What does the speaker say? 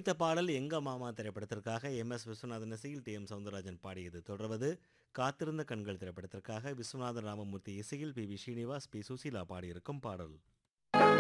ஒலித்த பாடல் எங்க மாமா திரைப்படத்திற்காக எம்.எஸ். விஸ்வநாதன் இசையில் டி.எம். சௌந்தரராஜன் பாடியது. தொடர்வது காத்திருந்த கண்கள் திரைப்படத்திற்காக விஸ்வநாதன் ராமமூர்த்தி இசையில் பி.வி. ஸ்ரீனிவாஸ், பி. சுசீலா பாடியிருக்கும் பாடல்.